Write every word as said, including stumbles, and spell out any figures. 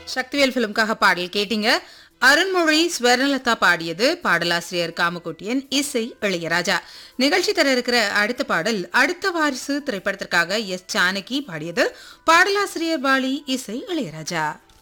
சக்திவேல் பிலிம்காக பாடல் கேட்டீங்க. அருண்மொழி ஸ்வர்ணலதா பாடியது. பாடலாசிரியர் காமகோட்டியன், இசை இளையராஜா. நிகழ்ச்சி தர இருக்கிற அடுத்த பாடல் அடுத்த வாரிசு திரைப்படத்திற்காக எஸ் ஜானகி பாடியது. பாடலாசிரியர் பாலி, இசை இளையராஜா.